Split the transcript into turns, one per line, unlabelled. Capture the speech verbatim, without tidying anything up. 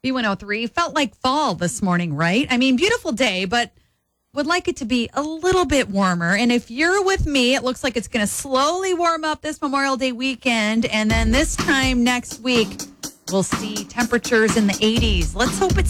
B one oh three. Felt like fall this morning, right? I mean, beautiful day, but would like it to be a little bit warmer. And if you're with me, it looks like it's going to slowly warm up this Memorial Day weekend. And then this time next week, we'll see temperatures in the eighties. Let's hope it's